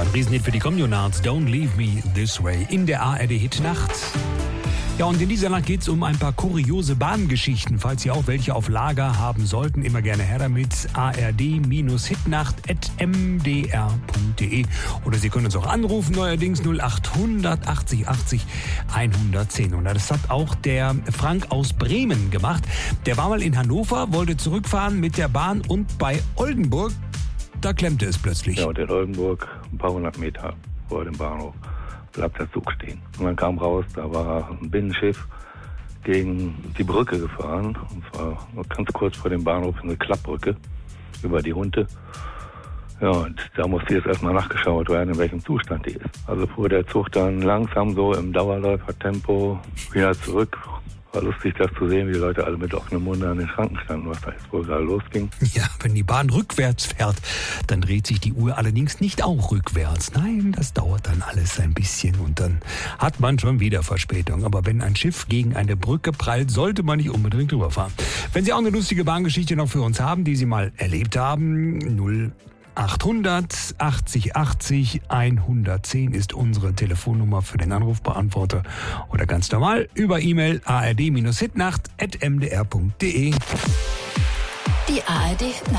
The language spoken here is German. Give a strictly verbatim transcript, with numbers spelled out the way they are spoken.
Riesenhit für die Communards, Don't Leave Me This Way in der A R D-Hitnacht. Ja, und in dieser Nacht geht es um ein paar kuriose Bahngeschichten. Falls Sie auch welche auf Lager haben sollten, immer gerne her damit. A R D Hitnacht at m d r punkt d e. Oder Sie können uns auch anrufen, neuerdings null acht hundert achtzig achtzig hundertzehn. Und das hat auch der Frank aus Bremen gemacht. Der war mal in Hannover, wollte zurückfahren mit der Bahn und bei Oldenburg, da klemmte es plötzlich. Ja, und in Oldenburg, ein paar hundert Meter vor dem Bahnhof, bleibt der Zug stehen. Und dann kam raus, da war ein Binnenschiff gegen die Brücke gefahren. Und zwar ganz kurz vor dem Bahnhof eine Klappbrücke über die Hunte. Ja, und da musste jetzt erstmal nachgeschaut werden, in welchem Zustand die ist. Also fuhr der Zug dann langsam so im Dauerläufertempo wieder zurück. War lustig, das zu sehen, wie die Leute alle mit offenem Munde an den Schranken standen, was da jetzt wohl gerade losging. Ja, wenn die Bahn rückwärts fährt, dann dreht sich die Uhr allerdings nicht auch rückwärts. Nein, das dauert dann alles ein bisschen und dann hat man schon wieder Verspätung. Aber wenn ein Schiff gegen eine Brücke prallt, sollte man nicht unbedingt drüber fahren. Wenn Sie auch eine lustige Bahngeschichte noch für uns haben, die Sie mal erlebt haben, null acht hundert achtzig achtzig hundertzehn ist unsere Telefonnummer für den Anrufbeantworter oder ganz normal über E-Mail a r d Hitnacht at m d r punkt d e. Die A R D Hitnacht.